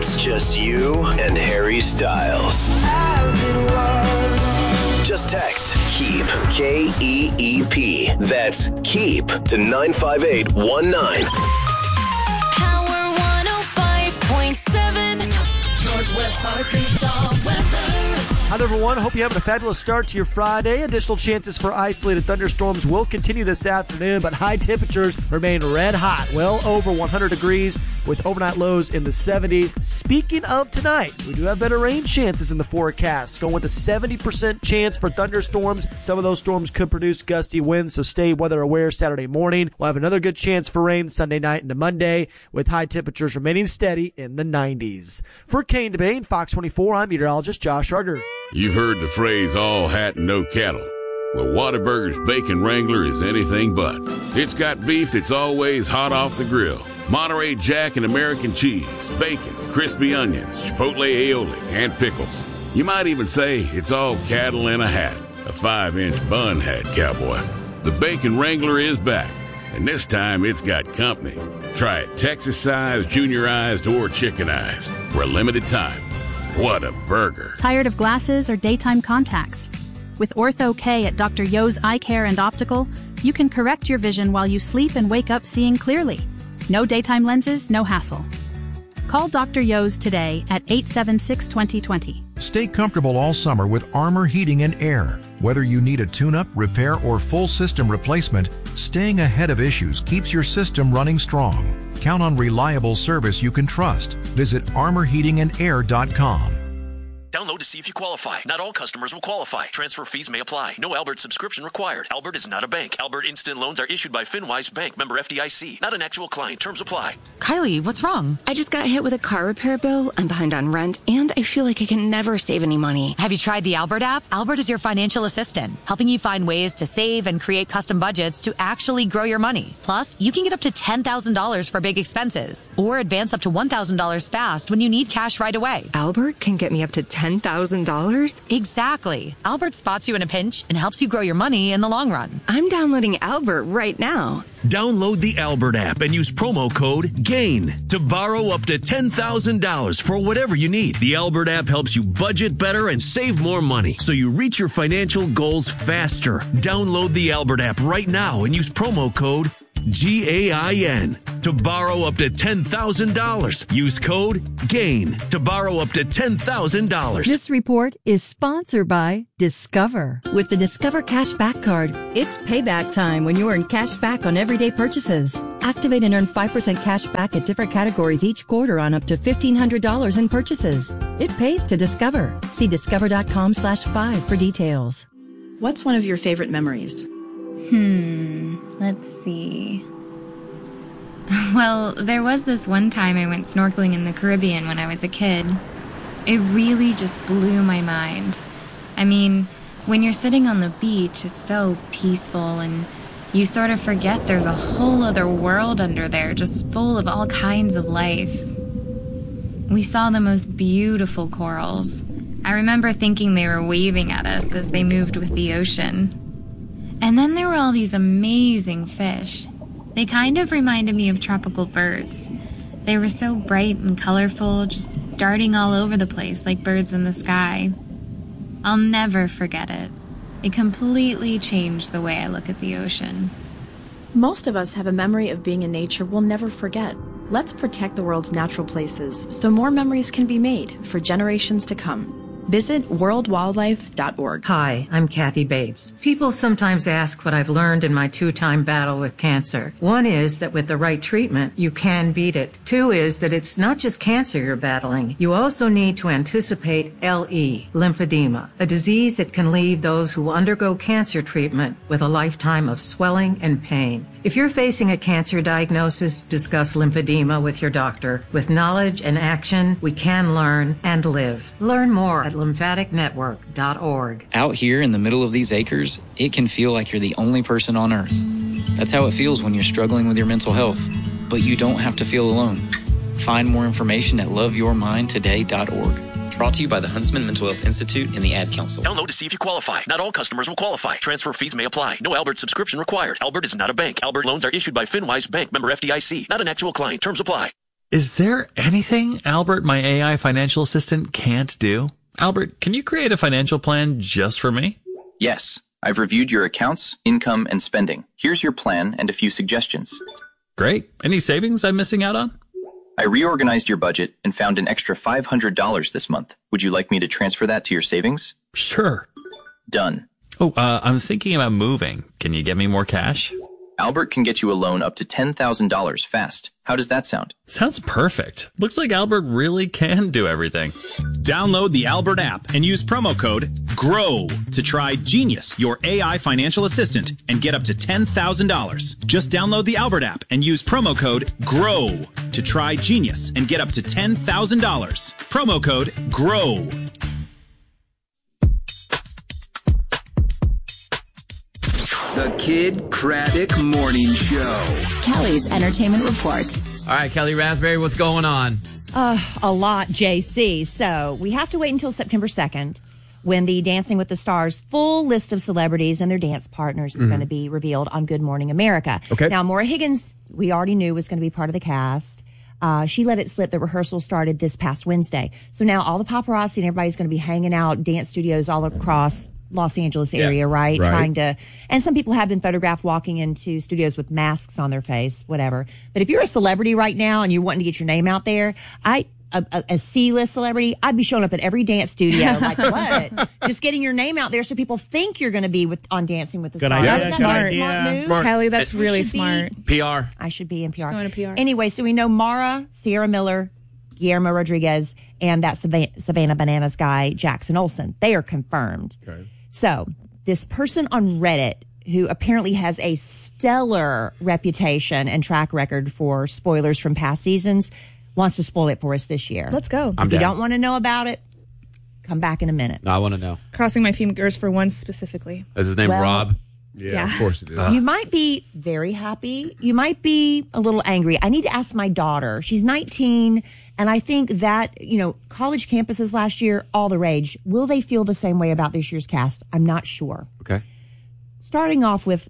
It's just you and Harry Styles. Just text KEEP, K-E-E-P. That's KEEP to 95819. Power 105.7. Northwest Arkansas weather. Hi there, everyone. Hope you're having a fabulous start to your Friday. Additional chances for isolated thunderstorms will continue this afternoon, but high temperatures remain red hot, well over 100 degrees with overnight lows in the 70s. Speaking of tonight, we do have better rain chances in the forecast, going with a 70% chance for thunderstorms. Some of those storms could produce gusty winds, so stay weather aware Saturday morning. We'll have another good chance for rain Sunday night into Monday, with high temperatures remaining steady in the 90s. For Kane DeBane, Fox 24, I'm meteorologist Josh Ruger. You've heard the phrase, all hat and no cattle. Well, Whataburger's Bacon Wrangler is anything but. It's got beef that's always hot off the grill. Monterey Jack and American cheese, bacon, crispy onions, chipotle aioli, and pickles. You might even say it's all cattle in a hat. A 5-inch bun hat, cowboy. The Bacon Wrangler is back, and this time it's got company. Try it Texas-sized, junior-ized, or chicken-ized for a limited time. What a burger. Tired of glasses or daytime contacts? With Ortho-K at Dr. Yo's Eye Care and Optical, you can correct your vision while you sleep and wake up seeing clearly. No daytime lenses, no hassle. Call Dr. Yo's today at 876-2020. Stay comfortable all summer with Armor Heating and Air. Whether you need a tune-up, repair, or full system replacement, staying ahead of issues keeps your system running strong. Count on reliable service you can trust. Visit armorheatingandair.com. Download to see if you qualify. Not all customers will qualify. Transfer fees may apply. No Albert subscription required. Albert is not a bank. Albert Instant Loans are issued by FinWise Bank, member FDIC. Not an actual client. Terms apply. Kylie, what's wrong? I just got hit with a car repair bill. I'm behind on rent, and I feel like I can never save any money. Have you tried the Albert app? Albert is your financial assistant, helping you find ways to save and create custom budgets to actually grow your money. Plus, you can get up to $10,000 for big expenses, or advance up to $1,000 fast when you need cash right away. Albert can get me up to $10,000? Exactly. Albert spots you in a pinch and helps you grow your money in the long run. I'm downloading Albert right now. Download the Albert app and use promo code GAIN to borrow up to $10,000 for whatever you need. The Albert app helps you budget better and save more money so you reach your financial goals faster. Download the Albert app right now and use promo code GAIN to borrow up to $10,000. Use code GAIN to borrow up to $10,000. This report is sponsored by Discover. With the Discover Cashback Card, it's payback time when you earn cash back on everyday purchases. Activate and earn 5% cash back at different categories each quarter on up to $1,500 in purchases. It pays to Discover. See discover.com/5 for details. What's one of your favorite memories? Let's see. Well, there was this one time I went snorkeling in the Caribbean when I was a kid. It really just blew my mind. I mean, when you're sitting on the beach, it's so peaceful and you sort of forget there's a whole other world under there just full of all kinds of life. We saw the most beautiful corals. I remember thinking they were waving at us as they moved with the ocean. And then there were all these amazing fish. They kind of reminded me of tropical birds. They were so bright and colorful, just darting all over the place like birds in the sky. I'll never forget it. It completely changed the way I look at the ocean. Most of us have a memory of being in nature we'll never forget. Let's protect the world's natural places so more memories can be made for generations to come. Visit worldwildlife.org. Hi, I'm Kathy Bates. People sometimes ask what I've learned in my 2-time battle with cancer. One is that with the right treatment, you can beat it. 2 is that it's not just cancer you're battling. You also need to anticipate LE, lymphedema, a disease that can leave those who undergo cancer treatment with a lifetime of swelling and pain. If you're facing a cancer diagnosis, discuss lymphedema with your doctor. With knowledge and action, we can learn and live. Learn more at lymphaticnetwork.org. Out here in the middle of these acres, it can feel like you're the only person on earth. That's how it feels when you're struggling with your mental health. But you don't have to feel alone. Find more information at loveyourmindtoday.org. Brought to you by the Huntsman Mental Health Institute and the Ad Council. Download to see if you qualify. Not all customers will qualify. Transfer fees may apply. No Albert subscription required. Albert is not a bank. Albert loans are issued by FinWise Bank, member FDIC. Not an actual client. Terms apply. Is there anything Albert, my AI financial assistant, can't do? Albert, can you create a financial plan just for me? Yes, I've reviewed your accounts, income, and spending. Here's your plan and a few suggestions. Great. Any savings I'm missing out on? I reorganized your budget and found an extra $500 this month. Would you like me to transfer that to your savings? Sure. Done. Oh, I'm thinking about moving. Can you get me more cash? Albert can get you a loan up to $10,000 fast. How does that sound? Sounds perfect. Looks like Albert really can do everything. Download the Albert app and use promo code GROW to try Genius, your AI financial assistant, and get up to $10,000. Just download the Albert app and use promo code GROW to try Genius and get up to $10,000. Promo code GROW. The Kid Craddock Morning Show. Kelly's Entertainment Report. All right, Kelly Raspberry, what's going on? A lot, JC. So we have to wait until September 2nd when the Dancing with the Stars full list of celebrities and their dance partners is going to be revealed on Good Morning America. Okay. Now, Maura Higgins, we already knew was going to be part of the cast. She let it slip that rehearsal started this past Wednesday. So now all the paparazzi and everybody's going to be hanging out, dance studios all across Los Angeles area, right? Trying to, and some people have been photographed walking into studios with masks on their face, whatever. But if you're a celebrity right now and you're wanting to get your name out there, a C-list celebrity, I'd be showing up at every dance studio. Like what? Just getting your name out there so people think you're going to be on Dancing with the Stars. Idea. That's Smart. smart move. Smart. Kelly, that's really smart. PR. I should be in PR. Going to PR. Anyway, so we know Mara, Sierra Miller, Guillermo Rodriguez, and that Savannah Bananas guy, Jackson Olsen. They are confirmed. Okay. So this person on Reddit who apparently has a stellar reputation and track record for spoilers from past seasons wants to spoil it for us this year. Let's go. If you don't want to know about it, come back in a minute. No, I want to know. Crossing my fingers for one specifically. Is his name Rob? Yeah, of course it is. You might be very happy. You might be a little angry. I need to ask my daughter. She's 19, and I think that, college campuses last year, all the rage. Will they feel the same way about this year's cast? I'm not sure. Okay. Starting off with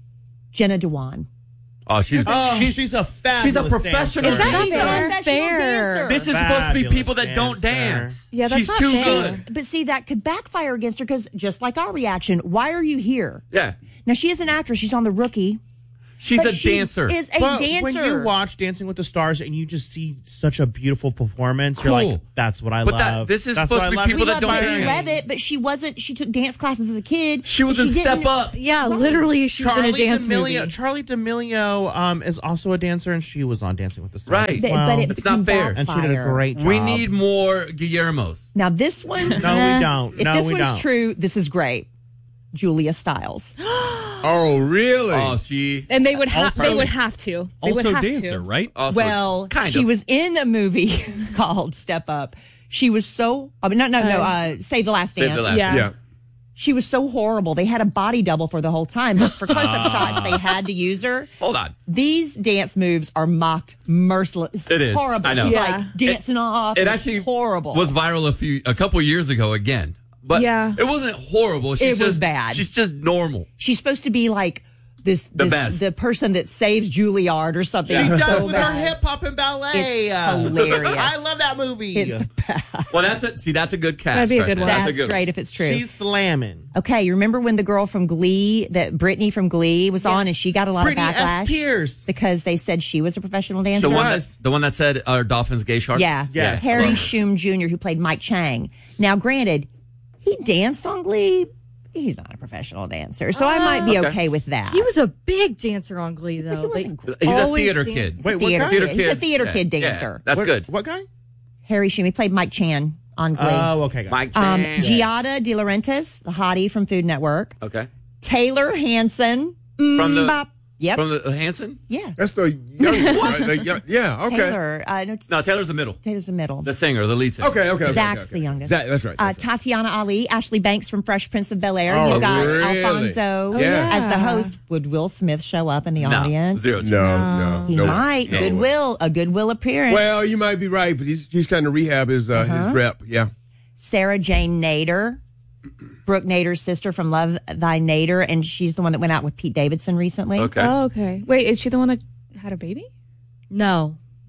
Jenna Dewan. Oh, she's a fabulous she's a professional Is that dancer. unfair? This is supposed to be people that don't dance. Yeah, that's she's not too fair. good. But see, that could backfire against her because just like our reaction, why are you here? Yeah. Now, she is an actress. She's on The Rookie. She's but a she dancer. Is a But dancer. when you watch Dancing with the Stars and you just see such a beautiful performance, you're Cool. like, that's what I But love. this is That's supposed what to be I love. people We that love don't Byron. dance. We love it, but she wasn't. She took dance classes as a kid. She was in Step Up. Yeah, literally, she was in a dance movie. Charlie D'Amelio is also a dancer, and she was on Dancing with the Stars. Right. But it It's not can fair. And she did a backfire. great job. We need more Guillermos. Now, this one. No, we don't. If No, this we one's don't. true, this is great. Julia Stiles. Oh, really? Oh, she. And they would have. Also- They would have to. They would Also have dancer, to. right? Also, Well, kind she of. was in a movie called Step Up. She was so. I mean, no. Save the Last Save Dance. the Last Yeah. Yeah. She was so horrible. They had a body double for the whole time. But for close-up shots, they had to use her. Hold on. These dance moves are mocked merciless. It is. Horrible. I know. She's Yeah. like dancing off. It It's actually horrible. was viral a couple years ago again. But Yeah. it wasn't horrible. She's It was just bad. She's just normal. She's supposed to be like The best. the person that saves Juilliard or something. She It's does so with bad. her hip hop and ballet. It's hilarious. I love that movie. It's bad. Well, that's a good cast. That'd be a right good there. one. That's a That's good great if it's true. She's slamming. Okay, you remember when the girl from Glee, that Brittany from Glee, was on, and she got a lot Brittany of S. backlash Pierce. because they said she was a professional dancer. The one that said dolphins gay sharks. Yeah, Yes. Harry Love it. Shum Jr., who played Mike Chang. Now, granted, he danced on Glee. He's not a professional dancer, so I might be okay with that. He was a big dancer on Glee, though. He's a theater kid. He's a theater kid. He's a theater Yeah, kid yeah. dancer. That's good. What guy? Harry Shum. He played Mike Chan on Glee. Oh, okay. Mike Giada De Laurentiis, the hottie from Food Network. Okay. Taylor Hanson. From the Bop. Yep. From the Hanson? Yeah. That's the young one. Right? Yeah, okay. Taylor. No, Taylor's the middle. Taylor's the middle. The singer, the lead singer. Okay. Zach's the youngest. Zach, that's right. Tatiana Ali, Ashley Banks from Fresh Prince of Bel-Air. Oh, You got really? Alfonso Yeah. as the host. Would Will Smith show up in the audience? No. He might. No. A Goodwill appearance. Well, you might be right, but he's trying to rehab his rep. Yeah. Sarah Jane Nader, Brooke Nader's sister from Love Thy Nader, and she's the one that went out with Pete Davidson recently. Oh, okay. Wait, is she the one that had a baby? No.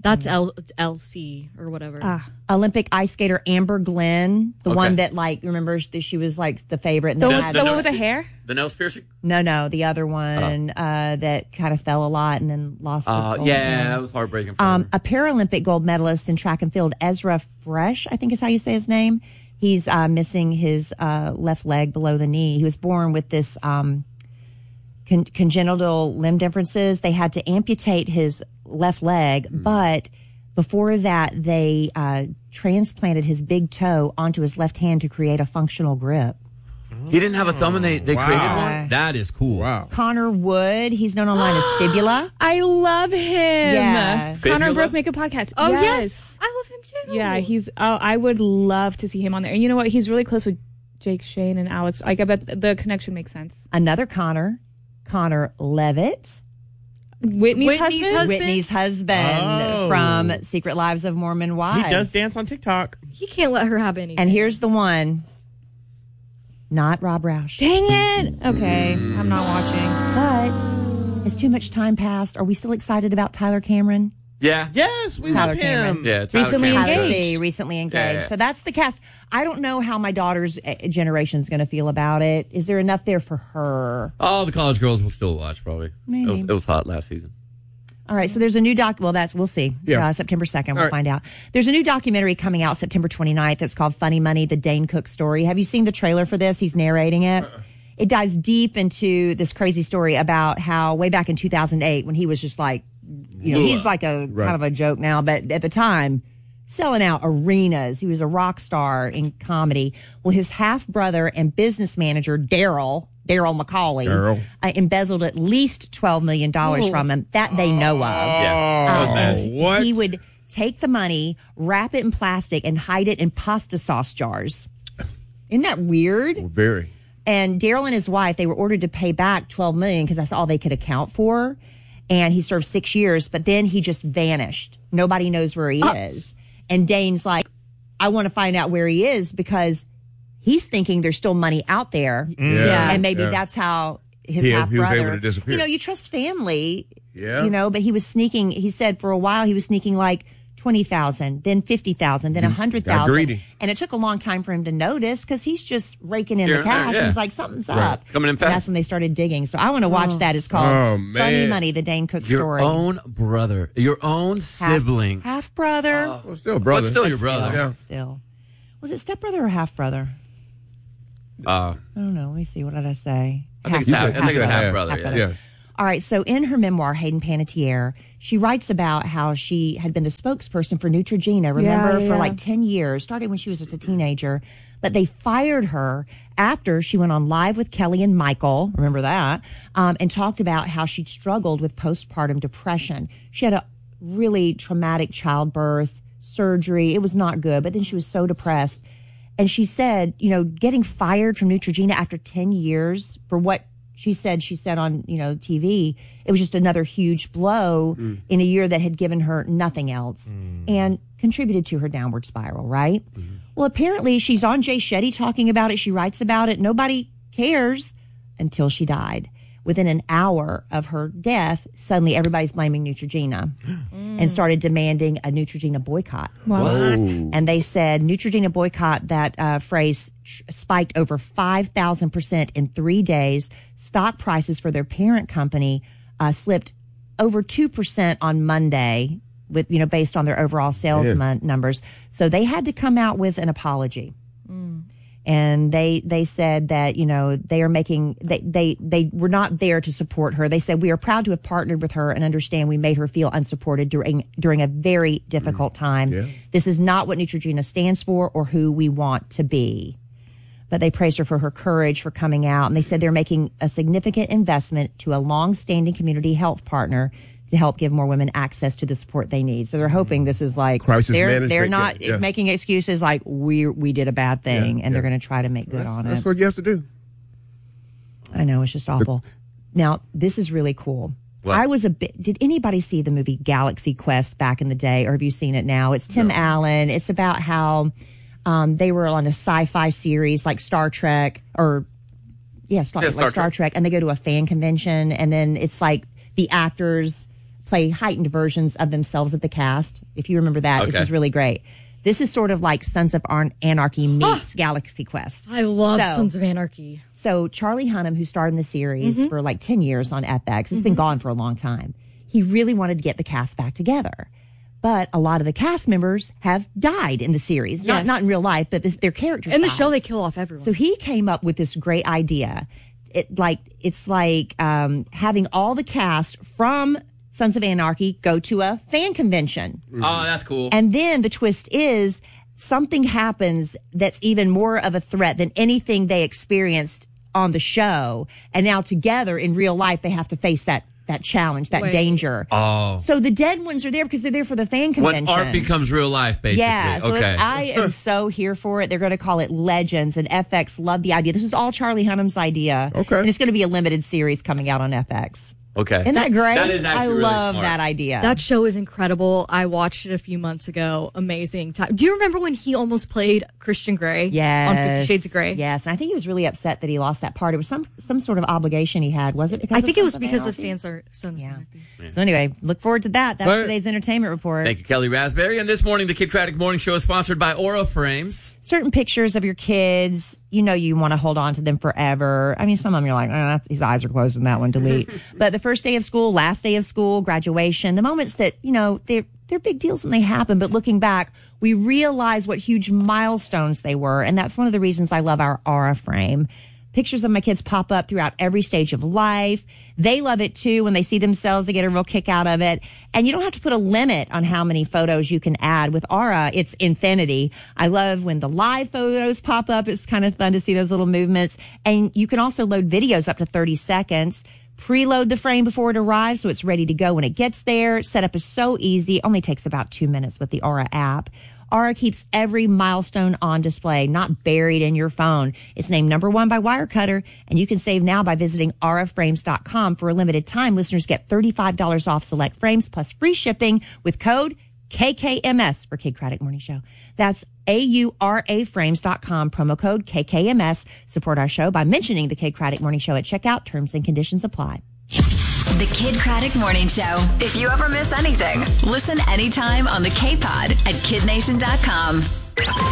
That's LC or whatever. Olympic ice skater Amber Glenn, the one that remember she was like the favorite. And the one with the hair? The nose piercing? No, the other one that kind of fell a lot and then lost the gold. Yeah, it was heartbreaking for her. A Paralympic gold medalist in track and field, Ezra Fresh, I think is how you say his name. He's missing his left leg below the knee. He was born with this congenital limb differences. They had to amputate his left leg, but before that, they transplanted his big toe onto his left hand to create a functional grip. He didn't have a thumb and they created one? That is cool. Wow. Connor Wood, he's known online as Fibula. I love him. Yeah. Connor and Brooke make a podcast. Oh, yes. I love him too. Yeah, I would love to see him on there. And you know what? He's really close with Jake Shane and Alex. I bet the connection makes sense. Another Connor Levitt. Whitney's husband? Whitney's husband from Secret Lives of Mormon Wives. He does dance on TikTok. He can't let her have anything. And here's the one. Not Rob Roush. Dang it. Okay, I'm not watching. But has too much time passed? Are we still excited about Tyler Cameron? Yeah. Yes, we love him. Cameron. Yeah, recently engaged. Recently engaged. Yeah. So that's the cast. I don't know how my daughter's generation is going to feel about it. Is there enough there for her? Oh, the college girls will still watch, probably. Maybe. It was hot last season. All right, so there's a new we'll see. Yeah. September 2nd, we'll find out. There's a new documentary coming out September 29th. It's called Funny Money, the Dane Cook Story. Have you seen the trailer for this? He's narrating it. It dives deep into this crazy story about how way back in 2008, when he was just like, he's like a kind of a joke now, but at the time, selling out arenas. He was a rock star in comedy. Well, his half brother and business manager, Daryl McCauley, embezzled at least $12 million from him that they know of. What? He would take the money, wrap it in plastic, and hide it in pasta sauce jars. Isn't that weird? Very. And Daryl and his wife, they were ordered to pay back $12 million because that's all they could account for. And he served 6 years, but then he just vanished. Nobody knows where he is. And Dane's like, I want to find out where he is because he's thinking there's still money out there. Yeah. And maybe that's how his half brother. He was able to disappear. You trust family. Yeah. But he was sneaking. He said for a while he was sneaking like 20,000, then 50,000, then 100,000. greedy. And it took a long time for him to notice because he's just raking in the cash. And he's like, something's up. It's coming in fast. And that's when they started digging. So I want to watch that. It's called Funny Money, the Dane Cook Story. Your own brother, your own sibling. Half brother. Well, still brother. But still your brother. Yeah. Still. Was it stepbrother or half brother? I don't know. Let me see. What did I say? I think it's half brother. Yeah. Yes. All right. So in her memoir, Hayden Panettiere, she writes about how she had been the spokesperson for Neutrogena, for like 10 years, started when she was just a teenager. But they fired her after she went on Live with Kelly and Michael, remember that, and talked about how she'd struggled with postpartum depression. She had a really traumatic childbirth, surgery. It was not good, but then she was so depressed. And she said, getting fired from Neutrogena after 10 years for what she said on, TV, it was just another huge blow in a year that had given her nothing else and contributed to her downward spiral, right? Well, apparently she's on Jay Shetty talking about it. She writes about it. Nobody cares until she died. Within an hour of her death, suddenly everybody's blaming Neutrogena and started demanding a Neutrogena boycott. What? And they said Neutrogena boycott, that phrase spiked over 5,000% in 3 days. Stock prices for their parent company slipped over 2% on Monday with, based on their overall sales numbers. So they had to come out with an apology. And they said that, they are making, they were not there to support her. They said, we are proud to have partnered with her and understand we made her feel unsupported during a very difficult time. Yeah. This is not what Neutrogena stands for or who we want to be. But they praised her for her courage for coming out. And they said they're making a significant investment to a long-standing community health partner to help give more women access to the support they need. So they're hoping this is like crisis management. They're not making excuses like we did a bad thing and they're going to try to make good on it. That's what you have to do. I know, it's just awful. Now, this is really cool. What? Did anybody see the movie Galaxy Quest back in the day, or have you seen it now? It's Tim Allen. It's about how they were on a sci-fi series like Star Trek Star Trek, and they go to a fan convention and then it's like the actors play heightened versions of themselves at the cast. If you remember that, This is really great. This is sort of like Sons of Anarchy meets Galaxy Quest. I love Sons of Anarchy. So Charlie Hunnam, who starred in the series for like 10 years on FX, it's been gone for a long time. He really wanted to get the cast back together. But a lot of the cast members have died in the series. Yes. Not in real life, but their characters in the died. show, they kill off everyone. So he came up with this great idea. It's like having all the cast from Sons of Anarchy go to a fan convention. Oh, that's cool. And then the twist is something happens that's even more of a threat than anything they experienced on the show. And now together in real life, they have to face that challenge, that danger. Oh. So the dead ones are there because they're there for the fan convention. When art becomes real life, basically. Yeah, so okay. I am so here for it. They're going to call it Legends, and FX loved the idea. This is all Charlie Hunnam's idea. Okay. And it's going to be a limited series coming out on FX. Okay. Isn't that great? That is actually really love smart. that idea. That show is incredible. I watched it a few months ago. Amazing time. Do you remember when he almost played Christian Grey on 50 Shades of Grey? Yes. And I think he was really upset that he lost that part. It was some sort of obligation he had. Was it because I think it was because of Sons Sons of Anarchy. So anyway, look forward to that. That's today's entertainment report. Thank you, Kelly Raspberry. And this morning, the Kid Craddock Morning Show is sponsored by Aura Frames. Certain pictures of your kids, you want to hold on to them forever. I mean, some of them you're like, his eyes are closed on that one, delete. But the first day of school, last day of school, graduation, the moments that, they're big deals when they happen. But looking back, we realize what huge milestones they were. And that's one of the reasons I love our Aura frame. Pictures of my kids pop up throughout every stage of life. They love it too. When they see themselves, they get a real kick out of it. And you don't have to put a limit on how many photos you can add. With Aura, it's infinity. I love when the live photos pop up. It's kind of fun to see those little movements. And you can also load videos up to 30 seconds. Preload the frame before it arrives so it's ready to go when it gets there. Setup is so easy. Only takes about 2 minutes with the Aura app. Aura keeps every milestone on display, not buried in your phone. It's named #1 by Wirecutter, and you can save now by visiting auraframes.com. For a limited time, listeners get $35 off select frames plus free shipping with code KKMS for Kid Craddock Morning Show. That's AURAFrames.com, promo code KKMS. Support our show by mentioning the Kid Craddock Morning Show at checkout. Terms and conditions apply. The Kid Craddock Morning Show. If you ever miss anything, listen anytime on the K-Pod at KidNation.com.